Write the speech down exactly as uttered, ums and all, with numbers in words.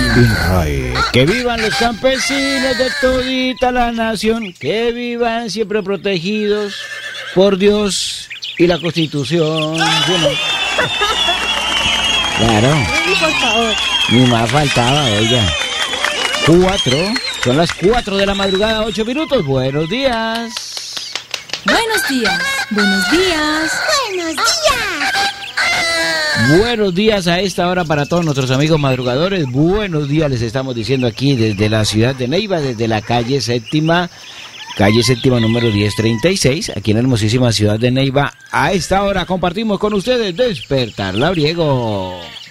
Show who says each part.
Speaker 1: Ay, que vivan los campesinos de todita la nación, que vivan siempre protegidos por Dios y la Constitución. ¿Sí, no? Claro.
Speaker 2: Por favor.
Speaker 1: Ni más faltaba, oiga. Cuatro, son las cuatro de la madrugada, ocho minutos. Buenos días.
Speaker 2: Buenos días. Buenos días.
Speaker 3: Buenos días.
Speaker 1: Buenos días a esta hora para todos nuestros amigos madrugadores. Buenos días les estamos diciendo aquí desde la ciudad de Neiva, desde la calle séptima, calle séptima número diez treinta y seis, aquí en la hermosísima ciudad de Neiva. A esta hora compartimos con ustedes Despertar Labriego.